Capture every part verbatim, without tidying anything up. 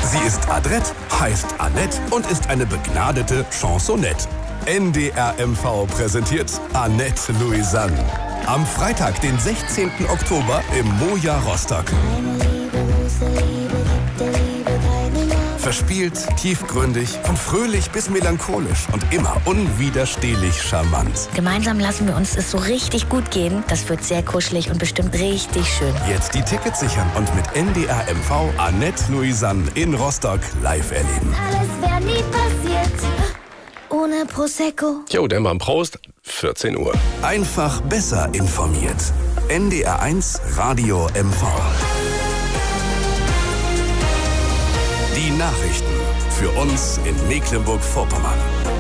Sie ist adrett, heißt Annette und ist eine begnadete Chansonette. N D R M V präsentiert Annette Louisanne. Am Freitag, den sechzehnten Oktober im Moja Rostock. Verspielt, tiefgründig, von fröhlich bis melancholisch und immer unwiderstehlich charmant. Gemeinsam lassen wir uns es so richtig gut gehen. Das wird sehr kuschelig und bestimmt richtig schön. Jetzt die Tickets sichern und mit N D R M V Annette Louisanne in Rostock live erleben. Alles wäre nie passiert ohne Prosecco. Jo, der Mann Prost, vierzehn Uhr. Einfach besser informiert. N D R eins Radio M V. Die Nachrichten für uns in Mecklenburg-Vorpommern.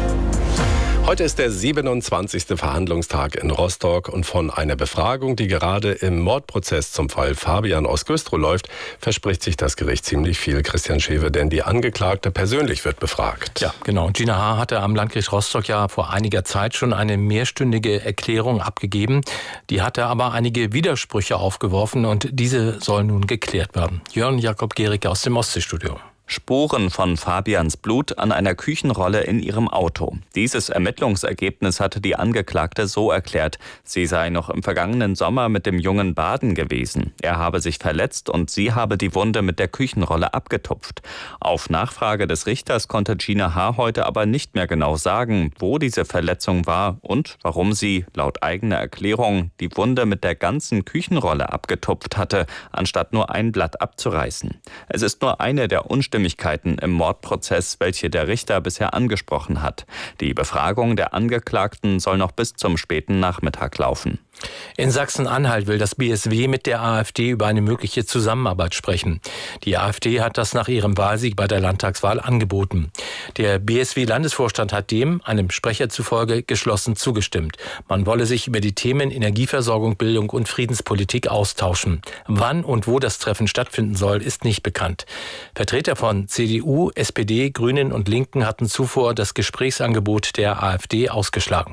Heute ist der siebenundzwanzigste Verhandlungstag in Rostock und von einer Befragung, die gerade im Mordprozess zum Fall Fabian aus Güstrow läuft, verspricht sich das Gericht ziemlich viel, Christian Schewe, denn die Angeklagte persönlich wird befragt. Ja, genau. Gina H. hatte am Landgericht Rostock ja vor einiger Zeit schon eine mehrstündige Erklärung abgegeben. Die hatte aber einige Widersprüche aufgeworfen und diese sollen nun geklärt werden. Jörn Jakob Gericke aus dem Ostseestudio. Spuren von Fabians Blut an einer Küchenrolle in ihrem Auto. Dieses Ermittlungsergebnis hatte die Angeklagte so erklärt, sie sei noch im vergangenen Sommer mit dem Jungen baden gewesen. Er habe sich verletzt und sie habe die Wunde mit der Küchenrolle abgetupft. Auf Nachfrage des Richters konnte Gina H. heute aber nicht mehr genau sagen, wo diese Verletzung war und warum sie, laut eigener Erklärung, die Wunde mit der ganzen Küchenrolle abgetupft hatte, anstatt nur ein Blatt abzureißen. Es ist nur eine der Unstimmigkeiten im Mordprozess, welche der Richter bisher angesprochen hat. Die Befragung der Angeklagten soll noch bis zum späten Nachmittag laufen. In Sachsen-Anhalt will das B S W mit der AfD über eine mögliche Zusammenarbeit sprechen. Die AfD hat das nach ihrem Wahlsieg bei der Landtagswahl angeboten. Der B S W-Landesvorstand hat dem, einem Sprecher zufolge, geschlossen zugestimmt. Man wolle sich über die Themen Energieversorgung, Bildung und Friedenspolitik austauschen. Wann und wo das Treffen stattfinden soll, ist nicht bekannt. Vertreter von C D U, S P D, Grünen und Linken hatten zuvor das Gesprächsangebot der AfD ausgeschlagen.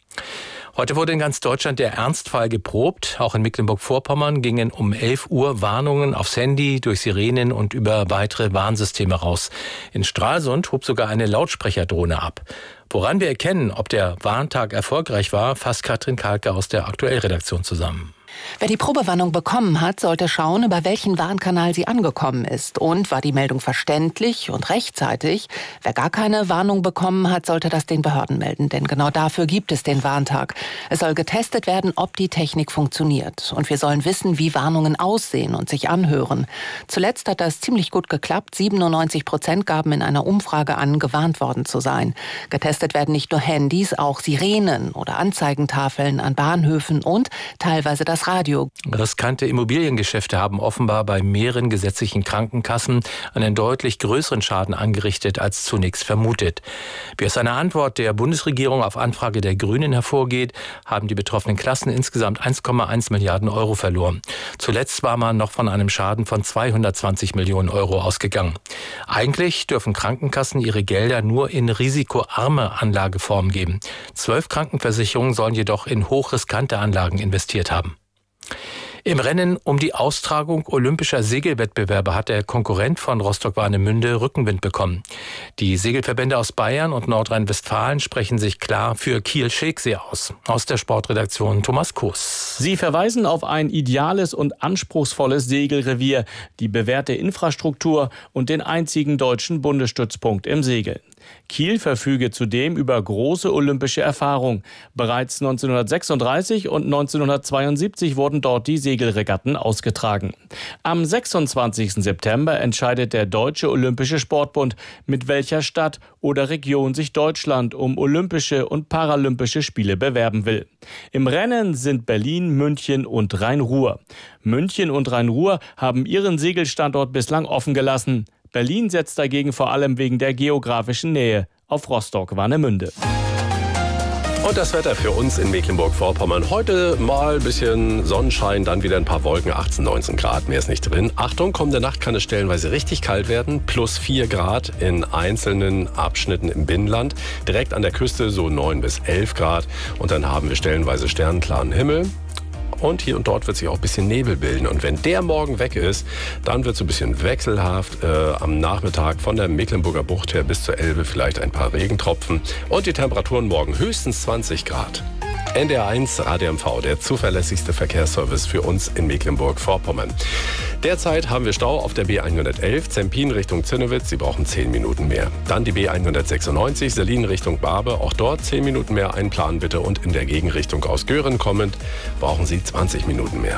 Heute wurde in ganz Deutschland der Ernstfall geprobt. Auch in Mecklenburg-Vorpommern gingen um elf Uhr Warnungen aufs Handy, durch Sirenen und über weitere Warnsysteme raus. In Stralsund hob sogar eine Lautsprecherdrohne ab. Woran wir erkennen, ob der Warntag erfolgreich war, fasst Katrin Kalke aus der Aktuellredaktion zusammen. Wer die Probewarnung bekommen hat, sollte schauen, über welchen Warnkanal sie angekommen ist. Und war die Meldung verständlich und rechtzeitig? Wer gar keine Warnung bekommen hat, sollte das den Behörden melden. Denn genau dafür gibt es den Warntag. Es soll getestet werden, ob die Technik funktioniert. Und wir sollen wissen, wie Warnungen aussehen und sich anhören. Zuletzt hat das ziemlich gut geklappt. siebenundneunzig Prozent gaben in einer Umfrage an, gewarnt worden zu sein. Getestet werden nicht nur Handys, auch Sirenen oder Anzeigentafeln an Bahnhöfen und teilweise das Radio. Riskante Immobiliengeschäfte haben offenbar bei mehreren gesetzlichen Krankenkassen einen deutlich größeren Schaden angerichtet als zunächst vermutet. Wie aus einer Antwort der Bundesregierung auf Anfrage der Grünen hervorgeht, haben die betroffenen Klassen insgesamt eins Komma eins Milliarden Euro verloren. Zuletzt war man noch von einem Schaden von zweihundertzwanzig Millionen Euro ausgegangen. Eigentlich dürfen Krankenkassen ihre Gelder nur in risikoarme Anlageformen geben. Zwölf Krankenversicherungen sollen jedoch in hochriskante Anlagen investiert haben. Im Rennen um die Austragung olympischer Segelwettbewerbe hat der Konkurrent von Rostock-Warnemünde Rückenwind bekommen. Die Segelverbände aus Bayern und Nordrhein-Westfalen sprechen sich klar für Kiel-Schegsee aus. Aus der Sportredaktion Thomas Kuss. Sie verweisen auf ein ideales und anspruchsvolles Segelrevier, die bewährte Infrastruktur und den einzigen deutschen Bundesstützpunkt im Segeln. Kiel verfüge zudem über große olympische Erfahrung. Bereits neunzehnhundertsechsunddreißig und neunzehnhundertzweiundsiebzig wurden dort die Segelregatten ausgetragen. Am sechsundzwanzigsten September entscheidet der Deutsche Olympische Sportbund, mit welcher Stadt oder Region sich Deutschland um Olympische und Paralympische Spiele bewerben will. Im Rennen sind Berlin, München und Rhein-Ruhr. München und Rhein-Ruhr haben ihren Segelstandort bislang offen gelassen. Berlin setzt dagegen vor allem wegen der geografischen Nähe auf Rostock-Warnemünde. Und das Wetter für uns in Mecklenburg-Vorpommern. Heute mal ein bisschen Sonnenschein, dann wieder ein paar Wolken, achtzehn, neunzehn Grad, mehr ist nicht drin. Achtung, kommende Nacht kann es stellenweise richtig kalt werden, plus vier Grad in einzelnen Abschnitten im Binnenland. Direkt an der Küste so neun bis elf Grad und dann haben wir stellenweise sternklaren Himmel. Und hier und dort wird sich auch ein bisschen Nebel bilden. Und wenn der morgen weg ist, dann wird es ein bisschen wechselhaft. Äh, am Nachmittag von der Mecklenburger Bucht her bis zur Elbe vielleicht ein paar Regentropfen. Und die Temperaturen morgen höchstens zwanzig Grad. N D R eins Radio M V, der zuverlässigste Verkehrsservice für uns in Mecklenburg-Vorpommern. Derzeit haben wir Stau auf der B hundertelf, Zempin Richtung Zinnowitz, Sie brauchen zehn Minuten mehr. Dann die B hundertsechsundneunzig, Selin Richtung Barbe, auch dort zehn Minuten mehr einplanen bitte. Und in der Gegenrichtung aus Göhren kommend brauchen Sie zwanzig Minuten mehr.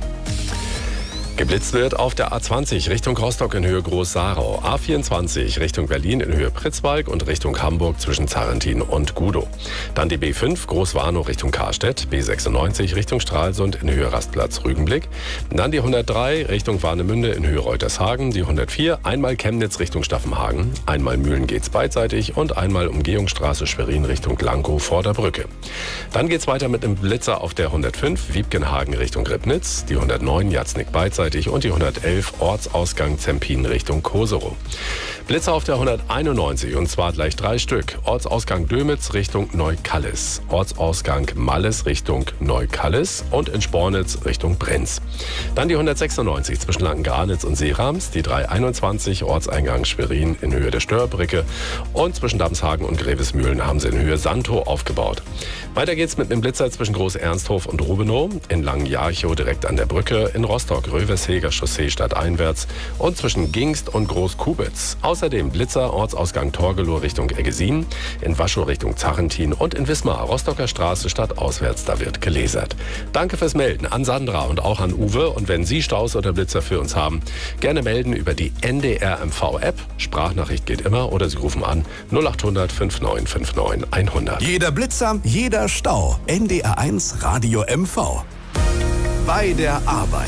Geblitzt wird auf der A zwanzig Richtung Rostock in Höhe Groß-Sarau, A vierundzwanzig Richtung Berlin in Höhe Pritzwalk und Richtung Hamburg zwischen Zarrentin und Gudow. Dann die B fünf Groß-Warnow Richtung Karstedt, B sechsundneunzig Richtung Stralsund in Höhe Rastplatz Rügenblick. Dann die hundertdrei Richtung Warnemünde in Höhe Reutershagen, die hundertvier einmal Chemnitz Richtung Staffenhagen, einmal Mühlen geht's beidseitig und einmal Umgehungsstraße Schwerin Richtung Lankow vor der Brücke. Dann geht's weiter mit einem Blitzer auf der hundertfünf Wiebkenhagen Richtung Ribnitz, die hundertneun Jatznick beidseitig und die hundertelf Ortsausgang Zempin Richtung Koserow. Blitzer auf der hunderteinundneunzig und zwar gleich drei Stück. Ortsausgang Dömitz Richtung Neukallis, Ortsausgang Malles Richtung Neukallis und in Spornitz Richtung Brenz. Dann die hundertsechsundneunzig zwischen Langengarnitz und Seerams, die dreihunderteinundzwanzig Ortseingang Schwerin in Höhe der Störbrücke und zwischen Damshagen und Grevesmühlen haben sie in Höhe Sandtow aufgebaut. Weiter geht's mit einem Blitzer zwischen Groß-Ernsthof und Rubenow, in Langenjarchow direkt an der Brücke, in Rostock Röversheger Chaussee stadteinwärts und zwischen Gingst und Groß-Kubitz. Außerdem Blitzer Ortsausgang Torgelow Richtung Eggesin, in Waschow Richtung Zarrentin und in Wismar Rostocker Straße stadtauswärts, da wird gelasert. Danke fürs Melden an Sandra und auch an Uwe. Und wenn Sie Staus oder Blitzer für uns haben, gerne melden über die N D R M V App. Sprachnachricht geht immer oder Sie rufen an null acht hundert fünfundneunzig neunundfünfzig hundert. Jeder Blitzer, jeder Stau. N D R eins Radio M V. Bei der Arbeit.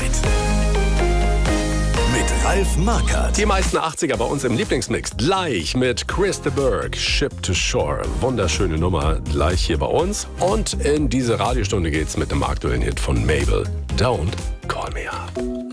Mit Ralf Markert. Die meisten achtziger bei uns im Lieblingsmix. Gleich mit Chris de Burgh, Ship to Shore. Wunderschöne Nummer, gleich hier bei uns. Und in diese Radiostunde geht's mit dem aktuellen Hit von Mabel. Don't Call Me Up.